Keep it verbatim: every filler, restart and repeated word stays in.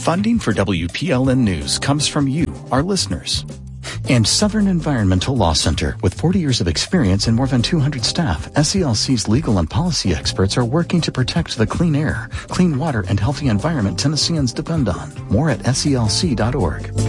Funding for W P L N News comes from you, our listeners. And Southern Environmental Law Center. With forty years of experience and more than two hundred staff, S E L C's legal and policy experts are working to protect the clean air, clean water, and healthy environment Tennesseans depend on. More at S E L C dot org.